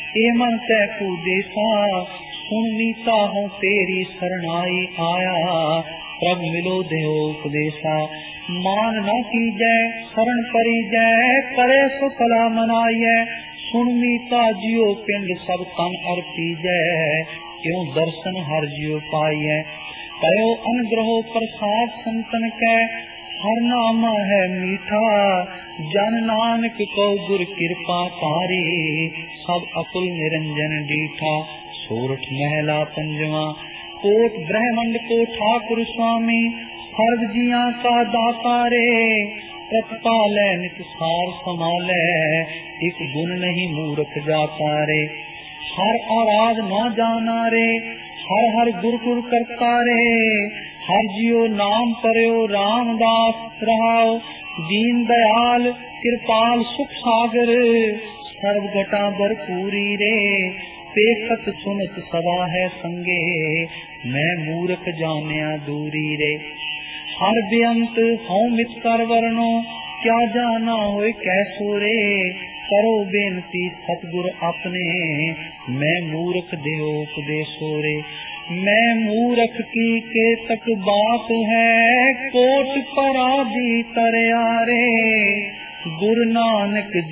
ए मन तै कुदेसा सुन मीता हूँ तेरी शरणाई आया। प्रभ मिलो देहो उपदेसा मान न कीजै शरण परी जय करे सो भला मनाइयै। सुन मीता जियो पिंड सब तन अर्पीजै क्यों दर्शन हर जियो पाइयै। कयो अनुग्रहो प्रसाद संतन कै हर नामा है मीठा। जन नानक को गुर कृपा पारी सब अकुल निरंजन डीठा। सोरठ महला पंजवा कोट ब्रह्मंड को ठाकुर स्वामी सर्व जिया का दाता रे। प्रतिपालै नित सार संभालै एक गुण नहीं मूर्ख जाता रे। हर आराध न जाना रे हर हर गुर गुर करता रे। हर जियो नाम परयो रामदास रहाओ। दीन दयाल कृपाल सुख सागर सर्व घटा भरपूरी रे। देखत सुनत सदा है संगे मैं मूर्ख जानिया दूरी रे। हर बेअंत हूँ मित कर वर्णो क्या जाना होए कैसो रे। करो बेनती सतगुर अपने मैं मूर्ख देओ उपदेशो रे। मैं मूर्ख की केतक बात है कोट पराधी तरया रे। गुरु नानक